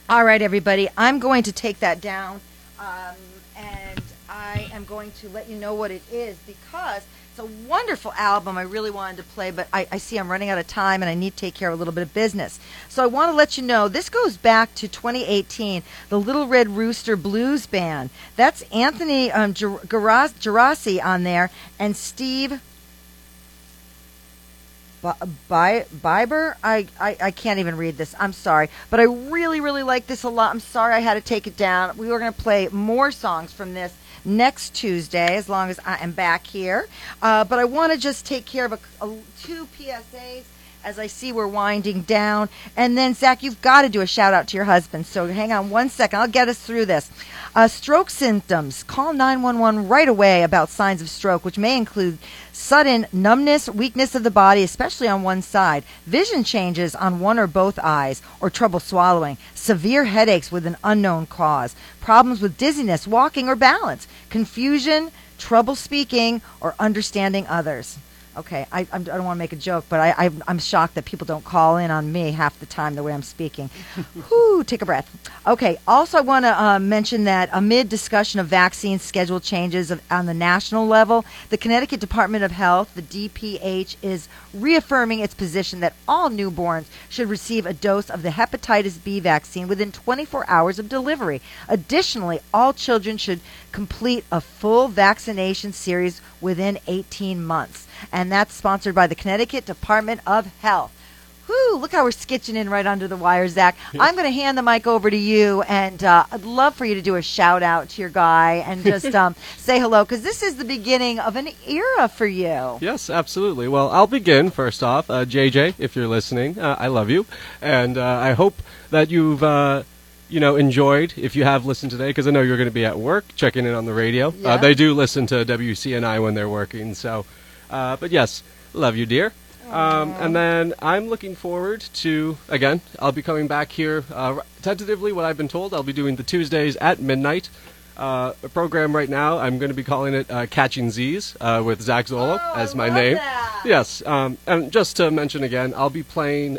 All right, everybody. I'm going to take that down, and I am going to let you know what it is because it's a wonderful album I really wanted to play, but I see I'm running out of time, and I need to take care of a little bit of business. So I want to let you know this goes back to 2018, the Little Red Rooster Blues Band. That's Anthony Gerasi on there and Steve Biber? I can't even read this. I'm sorry. But I really, really like this a lot. I'm sorry I had to take it down. We were going to play more songs from this next Tuesday as long as I am back here. But I want to just take care of two PSAs as I see we're winding down. And then, Zach, you've got to do a shout-out to your husband. So hang on one second. I'll get us through this. Stroke symptoms. Call 911 right away about signs of stroke, which may include sudden numbness, weakness of the body, especially on one side, vision changes on one or both eyes, or trouble swallowing, severe headaches with an unknown cause, problems with dizziness, walking, or balance, confusion, trouble speaking, or understanding others. Okay, I don't want to make a joke, but I'm shocked that people don't call in on me half the time the way I'm speaking. Whew, take a breath. Okay, also I want to mention that amid discussion of vaccine schedule changes on the national level, the Connecticut Department of Health, the DPH, is reaffirming its position that all newborns should receive a dose of the hepatitis B vaccine within 24 hours of delivery. Additionally, all children should complete a full vaccination series within 18 months. And that's sponsored by the Connecticut Department of Health. Whew, look how we're sketching in right under the wire, Zach. I'm going to hand the mic over to you, and I'd love for you to do a shout-out to your guy and just say hello, because this is the beginning of an era for you. Yes, absolutely. Well, I'll begin, first off. JJ, if you're listening, I love you, and I hope that you've enjoyed, if you have listened today, because I know you're going to be at work, checking in on the radio. Yeah. They do listen to WCNI when they're working, so... but yes, love you, dear. And then I'm looking forward to, again, I'll be coming back here. Tentatively, what I've been told, I'll be doing the Tuesdays at midnight. A program right now, I'm going to be calling it Catching Z's with Zach Zolo as my name. That. Yes, and just to mention again, I'll be playing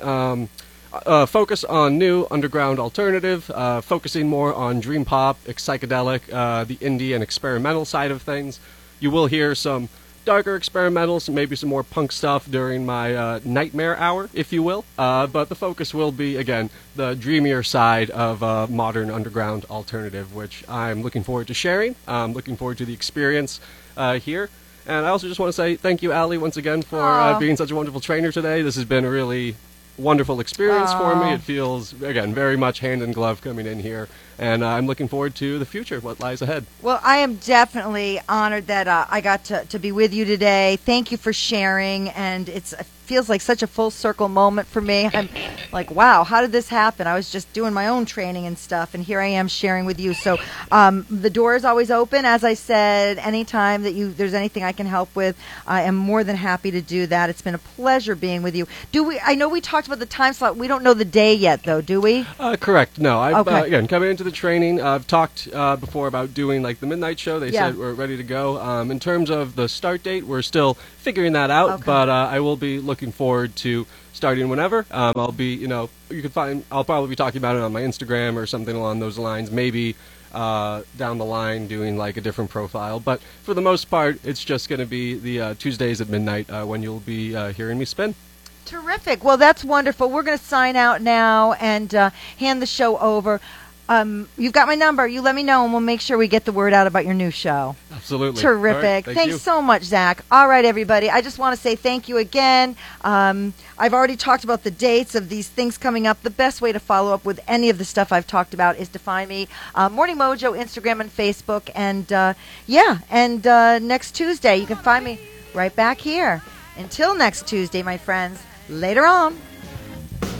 focus on new underground alternative, focusing more on dream pop, psychedelic, the indie and experimental side of things. You will hear some darker experimentals, maybe some more punk stuff during my nightmare hour, if you will. But the focus will be, again, the dreamier side of modern underground alternative, which I'm looking forward to sharing. I'm looking forward to the experience here. And I also just want to say thank you, Allie, once again, for being such a wonderful trainer today. This has been a really wonderful experience for me. It feels, again, very much hand in glove coming in here. And I'm looking forward to the future, what lies ahead. Well, I am definitely honored that I got to be with you today. Thank you for sharing, and it feels like such a full circle moment for me. I'm like, wow, how did this happen? I was just doing my own training and stuff, and here I am sharing with you. So the door is always open. As I said, anytime that there's anything I can help with, I am more than happy to do that. It's been a pleasure being with you. I know we talked about the time slot. We don't know the day yet, though, do we? Correct. No. Again, coming into the training, I've talked before about doing like the midnight show. They said we're ready to go. In terms of the start date, we're still figuring that out, but I will be looking forward to starting whenever. I'll be, I'll probably be talking about it on my Instagram or something along those lines, maybe down the line doing like a different profile. But for the most part, it's just going to be the Tuesdays at midnight when you'll be hearing me spin. Terrific. Well, that's wonderful. We're going to sign out now and hand the show over. You've got my number. You let me know, and we'll make sure we get the word out about your new show. Absolutely. Terrific. Right, Thanks so much, Zach. All right, everybody. I just want to say thank you again. I've already talked about the dates of these things coming up. The best way to follow up with any of the stuff I've talked about is to find me Morning Mojo, Instagram, and Facebook. And, next Tuesday, you can find me right back here. Until next Tuesday, my friends. Later on.